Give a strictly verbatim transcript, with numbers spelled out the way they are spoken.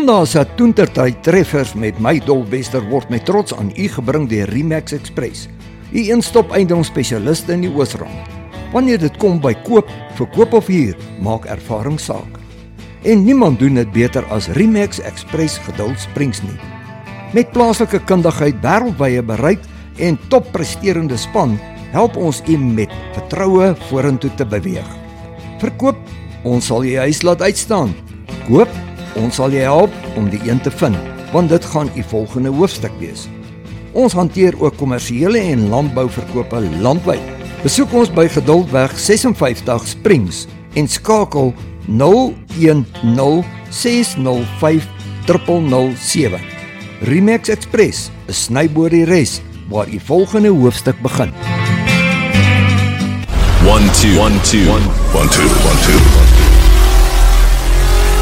Sondag se toentertyd treffers met my Dol Wester word met trots aan u gebring deur Remax Express, u een-stop eiendomsspesialiste in die Oosrand. Wanneer dit kom by koop, verkoop of huur, maak ervaring saak. En niemand doen dit beter as Remax Express Geduld Springs nie. Met plaaslike kundigheid, wêreldwye bereik en toppresterende span, help ons u met vertroue vorentoe te beweeg. Verkoop, ons sal jy huis laat uitstaan. Koop, ons sal jy help om die een te vind, want dit gaan u volgende hoofstuk wees. Ons hanteer ook kommersiële en landbouverkope landwyd. Besoek ons by Geduldweg ses en vyftig Springs en skakel nul een nul ses nul vyf nul nul nul sewe. Remax Express, 'n snyboor die res, waar u volgende hoofstuk begin. One, two, one, two, one, one, two, one, two.